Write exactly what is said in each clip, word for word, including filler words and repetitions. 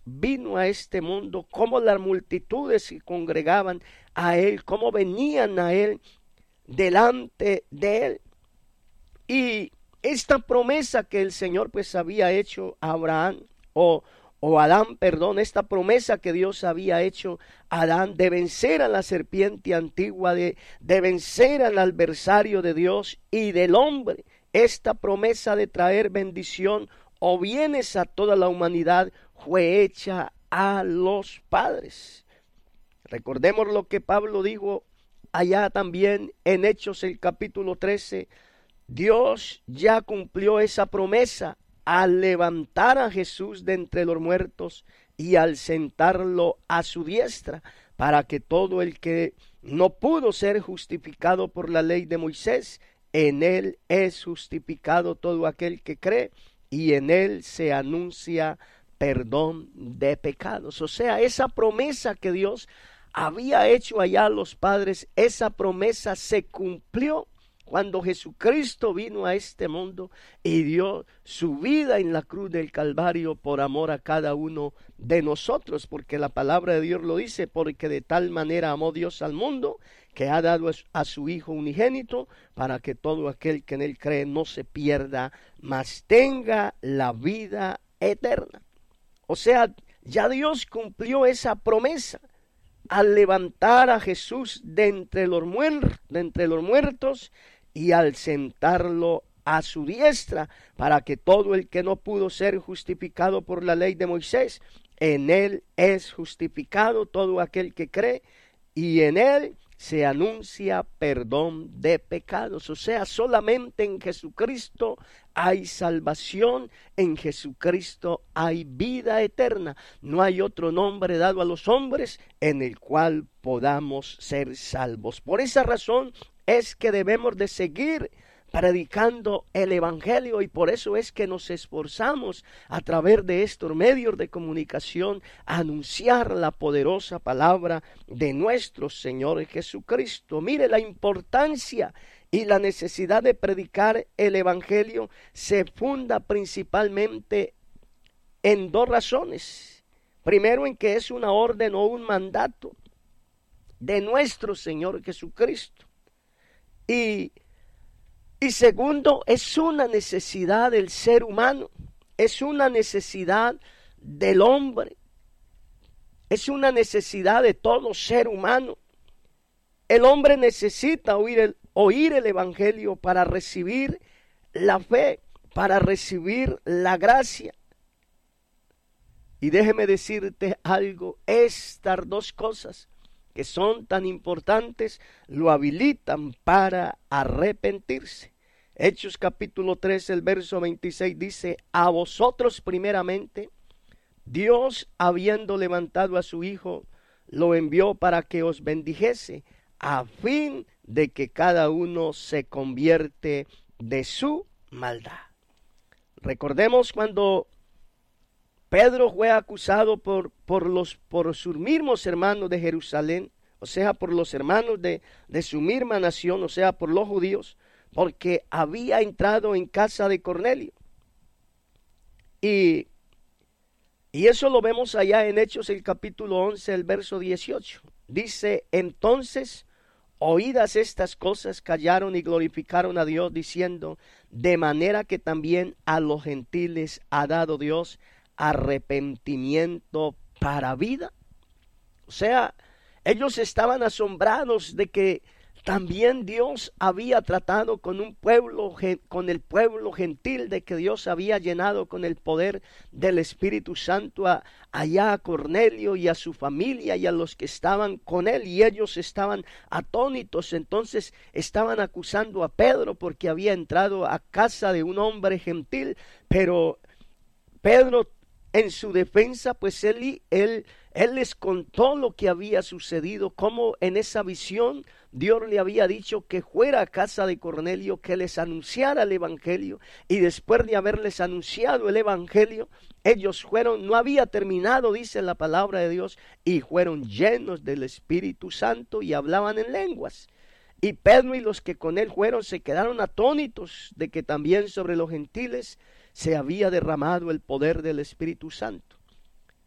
vino a este mundo, cómo las multitudes se congregaban a él, cómo venían a él, delante de él. Y esta promesa que el Señor pues había hecho a Abraham, o, o Adán, perdón, esta promesa que Dios había hecho a Adán de vencer a la serpiente antigua, de, de vencer al adversario de Dios y del hombre, esta promesa de traer bendición o bienes a toda la humanidad fue hecha a los padres. Recordemos lo que Pablo dijo allá también en Hechos el capítulo trece. Dios ya cumplió esa promesa al levantar a Jesús de entre los muertos y al sentarlo a su diestra, para que todo el que no pudo ser justificado por la ley de Moisés, en él es justificado todo aquel que cree, y en él se anuncia perdón de pecados. O sea, esa promesa que Dios había hecho allá a los padres, esa promesa se cumplió cuando Jesucristo vino a este mundo y dio su vida en la cruz del Calvario por amor a cada uno de nosotros, porque la palabra de Dios lo dice, porque de tal manera amó Dios al mundo que ha dado a su Hijo unigénito, para que todo aquel que en él cree no se pierda, mas tenga la vida eterna. O sea, ya Dios cumplió esa promesa al levantar a Jesús de entre los muertos, de entre los muertos y al sentarlo a su diestra, para que todo el que no pudo ser justificado por la ley de Moisés, en él es justificado todo aquel que cree, y en él se anuncia perdón de pecados. O sea, solamente en Jesucristo hay salvación, en Jesucristo hay vida eterna. No hay otro nombre dado a los hombres en el cual podamos ser salvos. Por esa razón es que debemos de seguir predicando el evangelio, y por eso es que nos esforzamos a través de estos medios de comunicación a anunciar la poderosa palabra de nuestro Señor Jesucristo. Mire, la importancia y la necesidad de predicar el evangelio se funda principalmente en dos razones. Primero, en que es una orden o un mandato de nuestro Señor Jesucristo. Y, y segundo, es una necesidad del ser humano, es una necesidad del hombre, es una necesidad de todo ser humano. El hombre necesita oír el, oír el evangelio para recibir la fe, para recibir la gracia. Y déjeme decirte algo, estas dos cosas que son tan importantes, lo habilitan para arrepentirse. Hechos capítulo tres, el verso veintiséis dice: a vosotros primeramente, Dios, habiendo levantado a su Hijo, lo envió para que os bendijese, a fin de que cada uno se convierte de su maldad. Recordemos cuando Pedro fue acusado por, por, los, por sus mismos hermanos de Jerusalén, o sea, por los hermanos de, de su misma nación, o sea, por los judíos, porque había entrado en casa de Cornelio. Y, y eso lo vemos allá en Hechos, el capítulo once, el verso dieciocho. Dice: entonces, oídas estas cosas, callaron y glorificaron a Dios, diciendo: de manera que también a los gentiles ha dado Dios arrepentimiento para vida. O sea, ellos estaban asombrados de que también Dios había tratado con un pueblo, con el pueblo gentil, de que Dios había llenado con el poder del Espíritu Santo a, allá a Cornelio y a su familia y a los que estaban con él, y ellos estaban atónitos. Entonces estaban acusando a Pedro porque había entrado a casa de un hombre gentil, pero Pedro, en su defensa, pues él, él, él les contó lo que había sucedido, cómo en esa visión Dios le había dicho que fuera a casa de Cornelio, que les anunciara el evangelio, y después de haberles anunciado el evangelio, ellos fueron, no había terminado, dice la palabra de Dios, y fueron llenos del Espíritu Santo y hablaban en lenguas. Y Pedro y los que con él fueron se quedaron atónitos de que también sobre los gentiles se había derramado el poder del Espíritu Santo.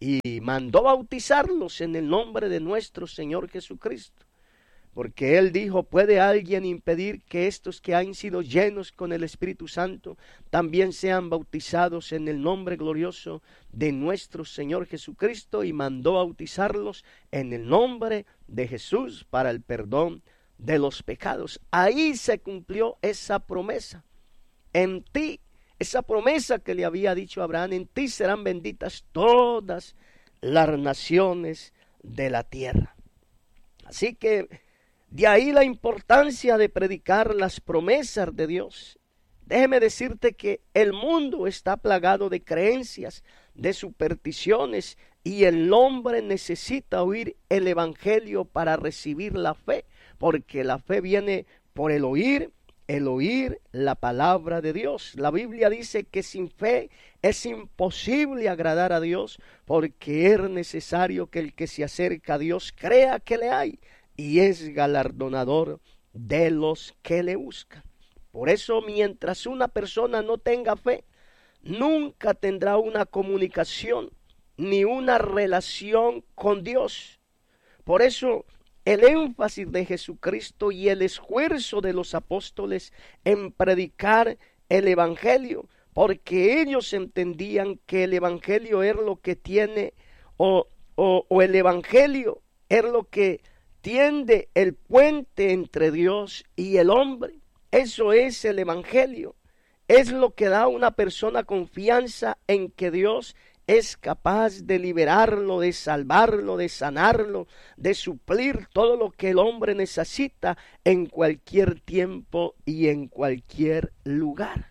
y mandó bautizarlos en el nombre de nuestro Señor Jesucristo. Porque Él dijo, ¿puede alguien impedir que estos que han sido llenos con el Espíritu Santo también sean bautizados en el nombre glorioso de nuestro Señor Jesucristo? Y mandó bautizarlos en el nombre de Jesús para el perdón de los pecados. Ahí se cumplió esa promesa. En ti, esa promesa que le había dicho a Abraham, en ti serán benditas todas las naciones de la tierra. Así que de ahí la importancia de predicar las promesas de Dios. Déjeme decirte que el mundo está plagado de creencias, de supersticiones, y el hombre necesita oír el evangelio para recibir la fe, porque la fe viene por el oír, el oír la palabra de Dios. La Biblia dice que sin fe es imposible agradar a Dios, porque es necesario que el que se acerca a Dios crea que le hay, y es galardonador de los que le buscan. Por eso, mientras una persona no tenga fe, nunca tendrá una comunicación ni una relación con Dios. Por eso, el énfasis de Jesucristo y el esfuerzo de los apóstoles en predicar el evangelio, porque ellos entendían que el evangelio es lo que tiene, o, o, o el evangelio es lo que tiende el puente entre Dios y el hombre. Eso es el evangelio. Es lo que da a una persona confianza en que Dios es capaz de liberarlo, de salvarlo, de sanarlo, de suplir todo lo que el hombre necesita en cualquier tiempo y en cualquier lugar.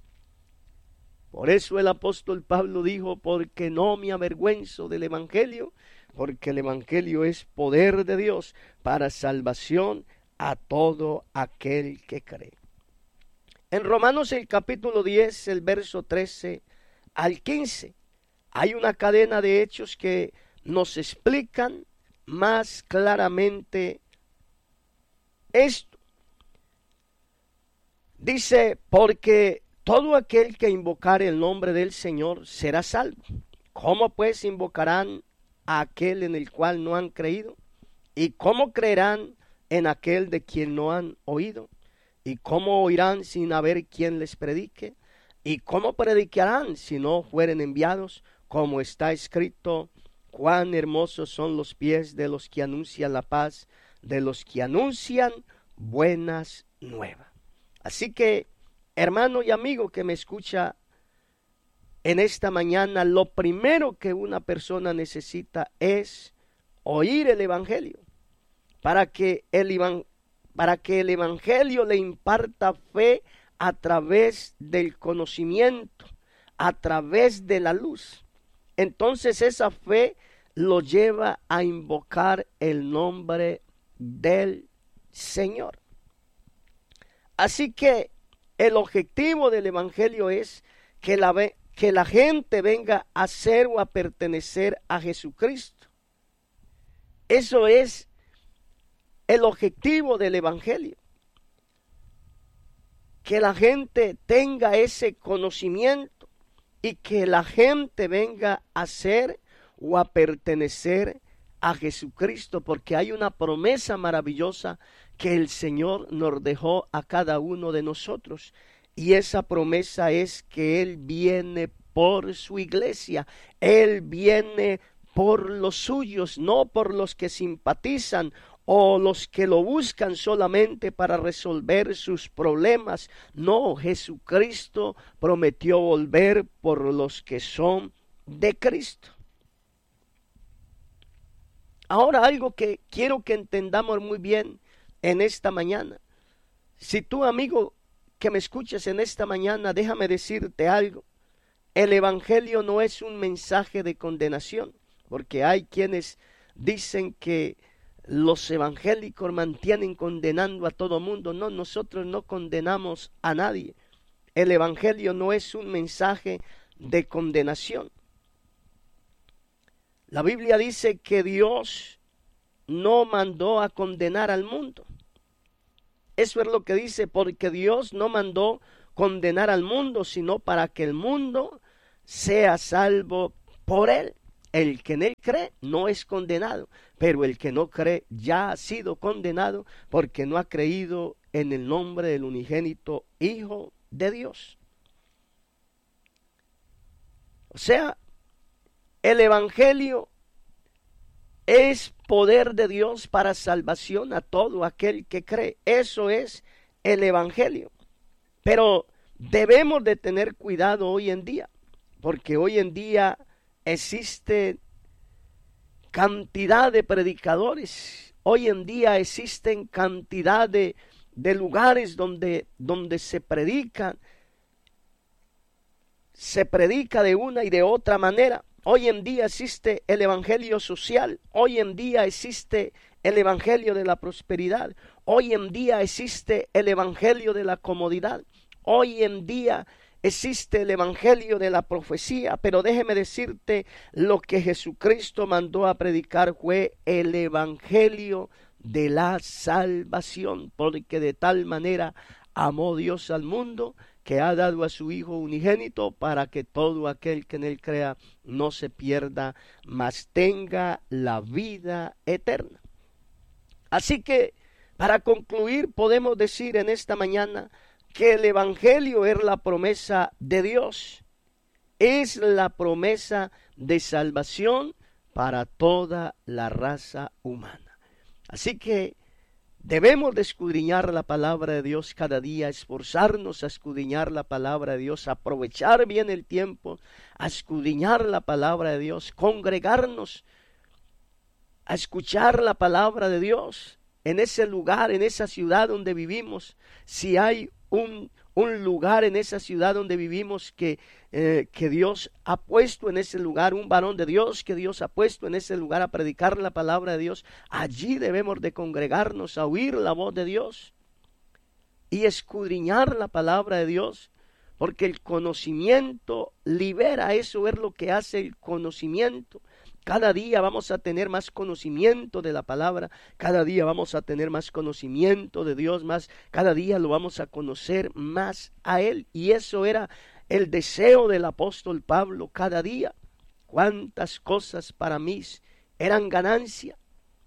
Por eso el apóstol Pablo dijo, porque no me avergüenzo del evangelio, porque el evangelio es poder de Dios para salvación a todo aquel que cree. En Romanos el capítulo diez, el verso trece al quince, hay una cadena de hechos que nos explican más claramente esto. Dice, porque todo aquel que invocare el nombre del Señor será salvo. ¿Cómo pues invocarán a aquel en el cual no han creído? ¿Y cómo creerán en aquel de quien no han oído? ¿Y cómo oirán sin haber quien les predique? ¿Y cómo predicarán si no fueren enviados? Como está escrito, cuán hermosos son los pies de los que anuncian la paz, de los que anuncian buenas nuevas. Así que, hermano y amigo que me escucha en esta mañana, lo primero que una persona necesita es oír el evangelio, para que el, evan- para que el evangelio le imparta fe a través del conocimiento, a través de la luz. Entonces esa fe lo lleva a invocar el nombre del Señor. Así que el objetivo del evangelio es que la, que la gente venga a ser o a pertenecer a Jesucristo. Eso es el objetivo del evangelio. Que la gente tenga ese conocimiento y que la gente venga a ser o a pertenecer a Jesucristo, porque hay una promesa maravillosa que el Señor nos dejó a cada uno de nosotros, y esa promesa es que Él viene por su iglesia, Él viene por los suyos, no por los que simpatizan o los que lo buscan solamente para resolver sus problemas. No, Jesucristo prometió volver por los que son de Cristo. Ahora, algo que quiero que entendamos muy bien en esta mañana. Si tú, amigo, que me escuchas en esta mañana, déjame decirte algo. El evangelio no es un mensaje de condenación, porque hay quienes dicen que los evangélicos mantienen condenando a todo mundo. No, nosotros no condenamos a nadie. El evangelio no es un mensaje de condenación. La Biblia dice que Dios no mandó a condenar al mundo. Eso es lo que dice, porque Dios no mandó condenar al mundo, sino para que el mundo sea salvo por él. el que en él cree no es condenado, pero el que no cree ya ha sido condenado porque no ha creído en el nombre del unigénito Hijo de Dios. O sea, el Evangelio es poder de Dios para salvación a todo aquel que cree. Eso es el Evangelio. Pero debemos de tener cuidado hoy en día, porque hoy en día existe cantidad de predicadores. Hoy en día existen cantidad de, de lugares donde, donde se predican. Se predica de una y de otra manera. Hoy en día existe el evangelio social. Hoy en día existe el evangelio de la prosperidad. Hoy en día existe el evangelio de la comodidad. Hoy en día existe el evangelio de la profecía. Pero déjeme decirte, lo que Jesucristo mandó a predicar fue el evangelio de la salvación, porque de tal manera amó Dios al mundo que ha dado a su Hijo unigénito para que todo aquel que en él crea no se pierda, mas tenga la vida eterna. Así que, para concluir, podemos decir en esta mañana que el evangelio es la promesa de Dios, es la promesa de salvación para toda la raza humana. Así que debemos de escudriñar la palabra de Dios cada día, esforzarnos a escudriñar la palabra de Dios, aprovechar bien el tiempo, a escudriñar la palabra de Dios, congregarnos a escuchar la palabra de Dios en ese lugar, en esa ciudad donde vivimos. Si hay un, un lugar en esa ciudad donde vivimos que, eh, que Dios ha puesto en ese lugar, un varón de Dios que Dios ha puesto en ese lugar a predicar la palabra de Dios, allí debemos de congregarnos a oír la voz de Dios y escudriñar la palabra de Dios, porque el conocimiento libera. Eso es lo que hace el conocimiento. Cada día vamos a tener más conocimiento de la palabra, cada día vamos a tener más conocimiento de Dios, más, cada día lo vamos a conocer más a Él. Y eso era el deseo del apóstol Pablo cada día. Cuántas cosas para mí eran ganancia,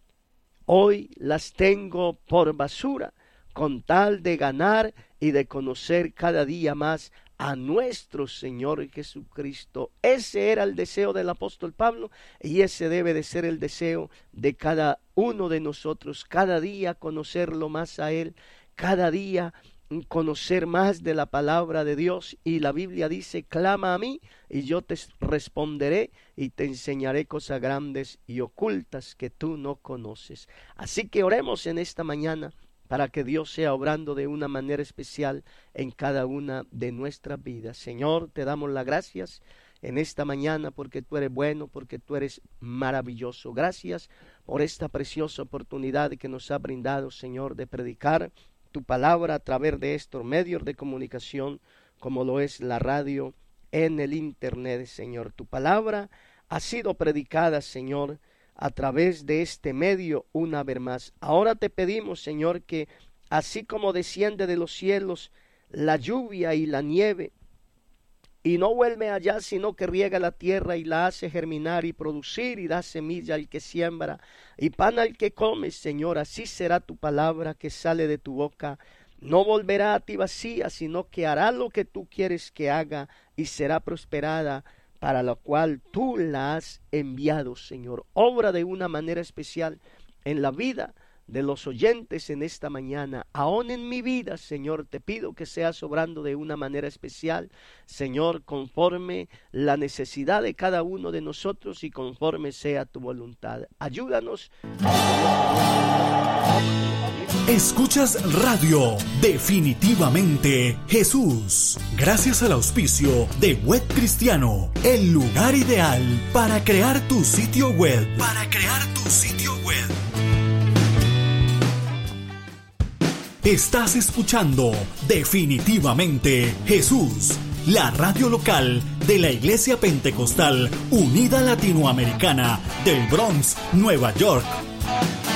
hoy las tengo por basura, con tal de ganar y de conocer cada día más a nuestro Señor Jesucristo. Ese era el deseo del apóstol Pablo y ese debe de ser el deseo de cada uno de nosotros. Cada día conocerlo más a Él, cada día conocer más de la palabra de Dios. Y la Biblia dice: clama a mí y yo te responderé y te enseñaré cosas grandes y ocultas que tú no conoces. Así que oremos en esta mañana para que Dios sea obrando de una manera especial en cada una de nuestras vidas. Señor, te damos las gracias en esta mañana porque tú eres bueno, porque tú eres maravilloso. Gracias por esta preciosa oportunidad que nos ha brindado, Señor, de predicar tu palabra a través de estos medios de comunicación, como lo es la radio, en el internet, Señor. Tu palabra ha sido predicada, Señor, a través de este medio una vez más. Ahora te pedimos, Señor, que así como desciende de los cielos la lluvia y la nieve, y no vuelve allá, sino que riega la tierra y la hace germinar y producir y da semilla al que siembra y pan al que come, Señor, así será tu palabra que sale de tu boca. No volverá a ti vacía, sino que hará lo que tú quieres que haga y será prosperada, para lo cual tú la has enviado, Señor. Obra de una manera especial en la vida de los oyentes en esta mañana, aún en mi vida, Señor. Te pido que seas obrando de una manera especial, Señor, conforme la necesidad de cada uno de nosotros y conforme sea tu voluntad. Ayúdanos. Escuchas Radio Definitivamente Jesús, gracias al auspicio de Web Cristiano, el lugar ideal para crear tu sitio web. Para crear tu sitio web. Estás escuchando Definitivamente Jesús, la radio local de la Iglesia Pentecostal Unida Latinoamericana del Bronx, Nueva York.